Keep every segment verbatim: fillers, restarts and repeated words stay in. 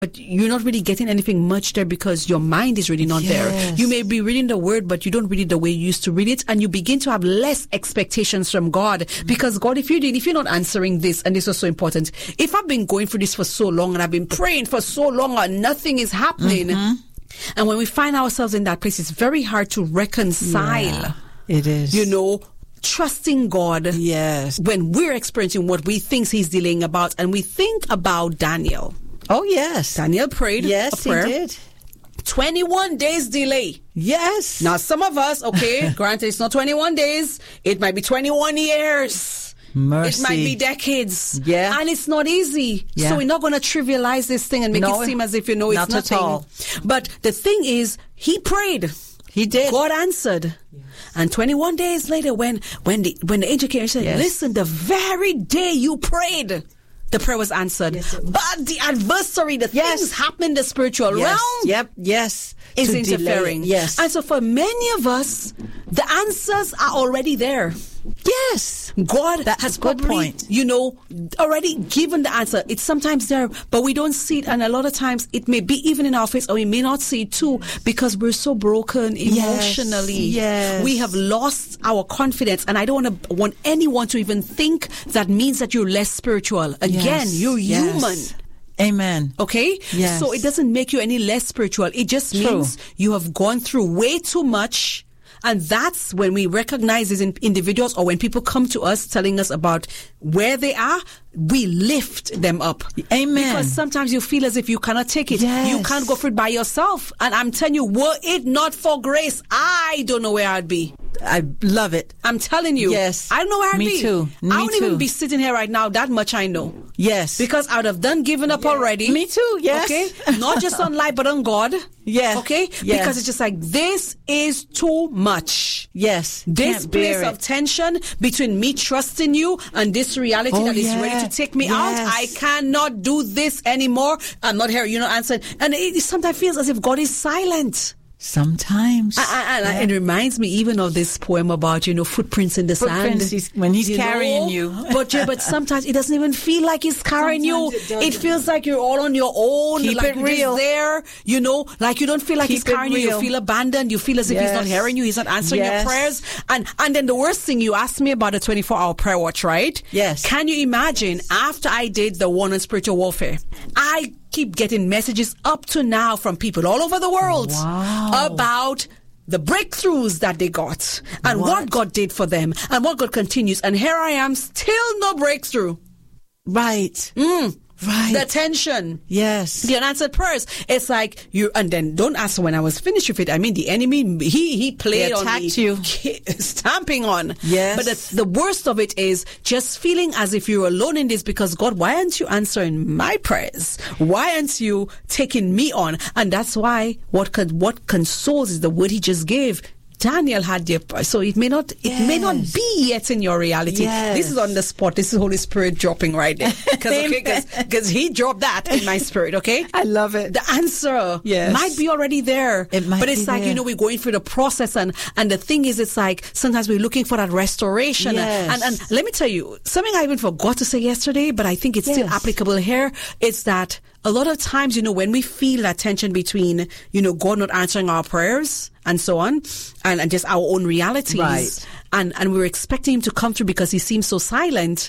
but you're not really getting anything much there because your mind is really not yes. there. You may be reading the word, but you don't read it the way you used to read it, and you begin to have less expectations from God. Mm-hmm. Because God, if you did, if you're not answering this, and this is so important, if I've been going through this for so long and I've been praying for so long and nothing is happening, mm-hmm. and when we find ourselves in that place, it's very hard to reconcile. Yeah, it is. You know, trusting God. Yes. When we're experiencing what we think He's delaying about, and we think about Daniel. Oh, yes. Daniel prayed yes, a prayer. He did. twenty-one days delay. Yes. Now, some of us, okay, granted, it's not twenty-one days. It might be twenty-one years. Mercy. It might be decades. Yeah. And it's not easy. Yeah. So we're not going to trivialize this thing and make no, it seem as if, you know, it's not nothing. At all. But the thing is, he prayed. He did. God answered. Yes. And twenty-one days later, when, when, the, when the angel came and said, yes. listen, the very day you prayed, the prayer was answered. Yes, but the adversary, the yes. things happening in the spiritual yes. realm, yep, yes, is to interfering. Delay. Yes. And so for many of us, the answers are already there. Yes. God That's has a good probably, point. you know, already given the answer. It's sometimes there, but we don't see it. And a lot of times it may be even in our face, or we may not see it too, because we're so broken emotionally. Yes. Yes. We have lost our confidence. And I don't want to want anyone to even think that means that you're less spiritual. Again, yes. you're yes. human. Amen. Okay? Yes. So it doesn't make you any less spiritual. It just True. means you have gone through way too much. And that's when we recognize these individuals, or when people come to us telling us about where they are, we lift them up. Amen. Because sometimes you feel as if you cannot take it. Yes. You can't go through it by yourself. And I'm telling you, were it not for grace, I don't know where I'd be. I love it. I'm telling you. Yes. I don't know where I'd Me be. too. Me I wouldn't too. even be sitting here right now. That much I know. Yes. Because I would have done given up yes. already. Me too, yes. Okay? Not just on life, but on God. Yes. Okay? Yes. Because it's just like, this is too much. Yes. This Can't place bear of it. tension between me trusting you and this reality Oh, that is yeah. ready to take me yes. out. I cannot do this anymore. I'm not here. You're not answering. And it sometimes feels as if God is silent. Sometimes. And, and, yeah. and it reminds me even of this poem about, you know, footprints in the footprints sand. he's, when he's you carrying know? you. But yeah, but sometimes it doesn't even feel like he's carrying Sometimes you. It, it feels like you're all on your own. Keep like it you're real. just there, you know, like you don't feel like Keep he's carrying you. You feel abandoned. You feel as if yes. he's not hearing you. He's not answering yes. your prayers. And, and then the worst thing, you asked me about the twenty-four hour prayer watch, right? Yes. Can you imagine after I did the one on spiritual warfare, I keep getting messages up to now from people all over the world wow. about the breakthroughs that they got and what? what God did for them and what God continues. And here I am, still no breakthrough. Right. Mm. Right. The tension. Yes. The unanswered prayers. It's like you, and then don't ask when I was finished with it. I mean, the enemy, he, he played he on me. you. Stamping on. Yes. But the, the worst of it is just feeling as if you're alone in this because God, why aren't you answering my prayers? Why aren't you taking me on? And that's why what con- what consoles is the word he just gave. Daniel had their, so it may not, yes. it may not be yet in your reality. Yes. This is on the spot. This is Holy Spirit dropping right there. Because okay, because he dropped that in my spirit, okay? I love it. The answer yes. might be already there. It might but it's be like, there. you know, we're going through the process and, and the thing is, it's like, sometimes we're looking for that restoration. Yes. And, and let me tell you, something I even forgot to say yesterday, but I think it's yes. still applicable here, is that a lot of times, you know, when we feel that tension between, you know, God not answering our prayers and so on, and, and just our own realities, right. and, and we're expecting him to come through because he seems so silent,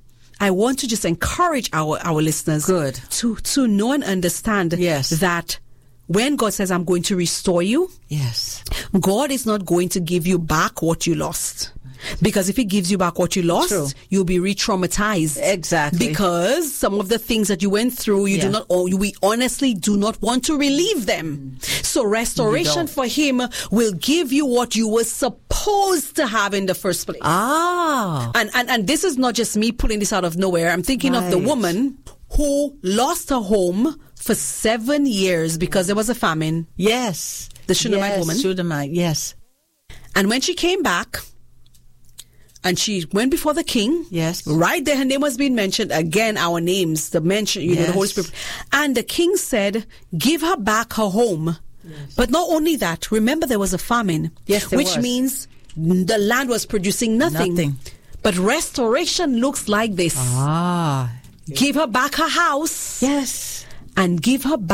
I want to just encourage our, our listeners Good. to, to know and understand yes. that when God says, I'm going to restore you, yes, God is not going to give you back what you lost. Because if he gives you back what you lost, True. you'll be re-traumatized. Exactly. Because some of the things that you went through, you yeah. do not, or we honestly do not want to relieve them. So restoration for him will give you what you were supposed to have in the first place. Ah. And, and, and this is not just me pulling this out of nowhere. I'm thinking right. of the woman who lost her home for seven years because there was a famine. Yes. The Shunammite yes, woman. Shunammite, yes. And when she came back, and she went before the king. Yes. Right there, her name was being mentioned. Again, our names, the mention, you yes. know, the Holy Spirit. And the king said, give her back her home. Yes. But not only that, remember there was a famine. Yes, there which was. means the land was producing nothing. Nothing. But restoration looks like this. Ah. Give her back her house. Yes. and give her back